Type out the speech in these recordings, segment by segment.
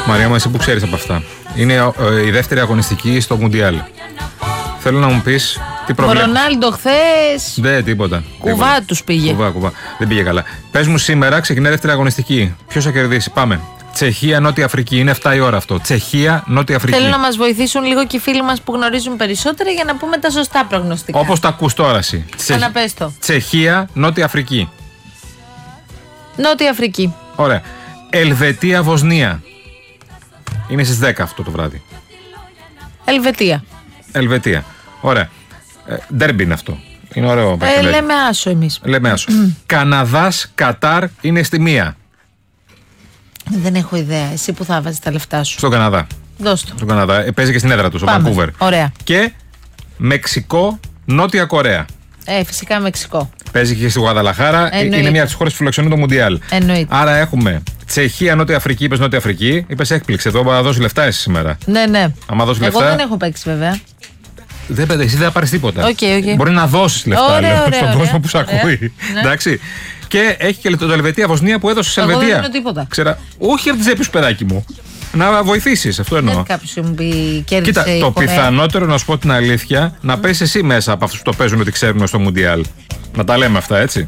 Μαρία μου, εσύ που ξέρεις από αυτά. Είναι η δεύτερη αγωνιστική στο Μουντιάλ. Θέλω να μου πεις τι προβλέπει. Ο Ρονάλντο χθες. Δεν, τίποτα. Κουβά τους πήγε. Κουβά. Δεν πήγε καλά. Πες μου, σήμερα ξεκινάει δεύτερη αγωνιστική. Ποιος θα κερδίσει? Πάμε. Τσεχία, Νότια Αφρική. Είναι 7 η ώρα αυτό. Τσεχία, Νότια Αφρική. Θέλω να μας βοηθήσουν λίγο και οι φίλοι μας που γνωρίζουν περισσότερα για να πούμε τα σωστά προγνωστικά. Όπως τα ακούς τώρα εσύ. Ξαναπες το. Τσεχία, Νότια Αφρική. Νότια Αφρική. Ωραία. Ελβετία, Βοσνία. Είναι στις 10 αυτό το βράδυ. Ελβετία. Ωραία. Ντέρμπι είναι αυτό. Είναι ωραίο. Λέμε άσο εμείς. Λέμε άσο. Καναδάς, Κατάρ είναι στη 1. Δεν έχω ιδέα. Εσύ που θα βάζεις τα λεφτά σου? Στον Καναδά. Δώσ' το. Στον Καναδά. Παίζει και στην έδρα του, στο Βανκούβερ. Ωραία. Και Μεξικό, Νότια Κορέα. Φυσικά Μεξικό. Παίζει και στη Γουαδαλαχάρα. Είναι μια από τις χώρες που φιλοξενούν το Μουντιάλ. Εννοείται. Άρα έχουμε Τσεχία, Νότια Αφρική. Είπες Νότια Αφρική. Είπες έκπληξη. Εδώ θα δώσει λεφτά εσύ σήμερα. Ναι. Άμα δώσει Εγώ λεφτά. δεν έχω παίξει βέβαια. Εσύ δεν θα πάρεις τίποτα. Okay. Μπορεί να δώσεις λεφτά στον κόσμο που σε ακούει. Ναι. Εντάξει. Και έχει και το Ελβετία Βοσνία που έδωσε σε Ελβετία. Εγώ δεν δίνω τίποτα. Όχι από την τσέπη σου, παιδάκι μου. Να βοηθήσεις, αυτό εννοώ. Δεν κάποιος μου πει κέρδισε. Κοίτα, το πιθανότερο, να σου πω την αλήθεια, να πες εσύ μέσα από αυτούς που το παίζουν ότι ξέρουν στο Μουντιάλ. Να τα λέμε αυτά, έτσι.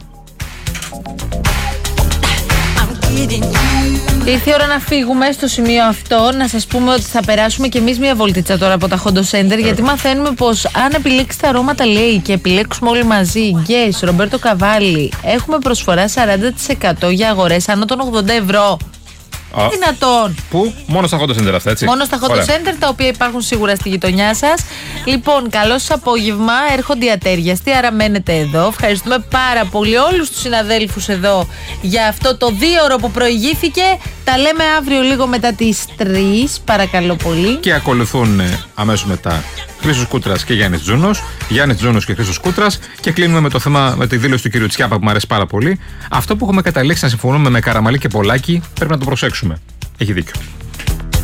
Ήρθε η ώρα να φύγουμε στο σημείο αυτό. Να σας πούμε ότι θα περάσουμε κι εμείς μια βολτίτσα τώρα από τα Hondo Center, γιατί μαθαίνουμε πως αν επιλέξεις τα αρώματα, λέει, και επιλέξουμε όλοι μαζί Γκέις, Ρομπέρτο Καβάλι, έχουμε προσφορά 40% για αγορές άνω των 80 ευρώ. Δυνατόν. Πού? Μόνο στα Hondo Center αυτά, έτσι. Μόνο στα Hondo Center, τα οποία υπάρχουν σίγουρα στη γειτονιά σας. Λοιπόν, καλό σας απόγευμα. Έρχονται οι ατέριαστοι, άρα μένετε εδώ. Ευχαριστούμε πάρα πολύ όλους τους συναδέλφους εδώ για αυτό το 2ωρο που προηγήθηκε. Τα λέμε αύριο λίγο μετά τις 3, παρακαλώ πολύ. Και ακολουθούν αμέσως μετά Χρήστος Κούτρας και Γιάννης Τζούνος. Γιάννης Τζούνος και Χρήστος Κούτρας. Και κλείνουμε με το θέμα, με τη δήλωση του κυρίου Τσιάπα που μου αρέσει πάρα πολύ. Αυτό που έχουμε καταλήξει να συμφωνούμε με Καραμαλή και Πολάκη πρέπει να το προσέξουμε. Έχει δίκιο.